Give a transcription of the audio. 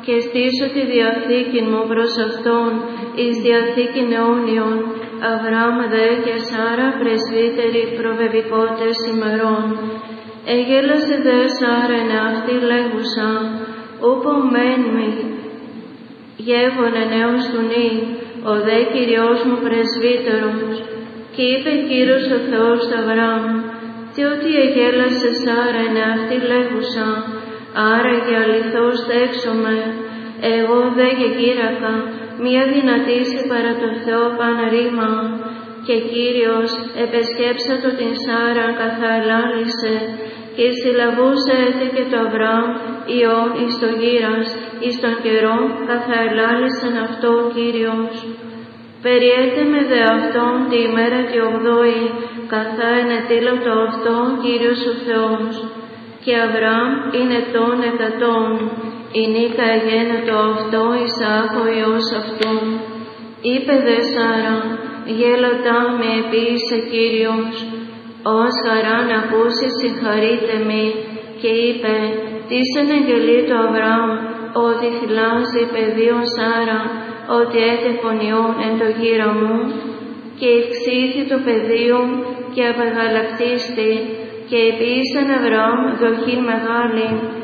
και στήσω τη διαθήκη μου προς αυτόν, εις διαθήκην αιώνιον, Αβραάμ δε και Σάρα πρεσβύτεροι προβεβικότες ημερών. Εγέλασε δε Σάρα εν αυτή λέγουσα, ούπο μεν μη γεύωνε νέος του νη, ο δε Κυριός μου πρεσβύτερος. Και είπε Κύριος ο Θεός του Αβραάμ, διότι εγέλασε Σάρα εν αυτή λέγουσα, άρα και αληθώς δέξομαι, εγώ δε γεγύρακα, μία δυνατήσει παρά το Θεό παν ρήμα. Και Κύριος επεσκέψατο την Σάρα καθαλάλησε, και συλλαβούσε έθεκε το Αβραάμ ιών εις το γύρας, εις τον καιρό καθαλάλησεν αυτό ο Κύριος. Περιέτεμε δε αυτόν τη ημέρα τη 8η, καθά ενετήλωτο αυτό Κύριος ο Θεός. Και Αβραάμ είναι των 100, η νίκα εγένετο αυτό Ισαάκ ο Υιός αυτού. Είπε δε Σάρα, γέλωτα με επίησε Κύριος, ως χαρά να ακούσει συγχαρείτε μη, και είπε, τις ενεγγελεί το Αβραάμ, ότι θυλάζει παιδίον Σάρα, ότι έτεχον ιόν εν το γύρα μου, και ευξήθη το πεδίο και απεγαλακτίστη, και επίησαν Αβραάμ δοχήν μεγάλη,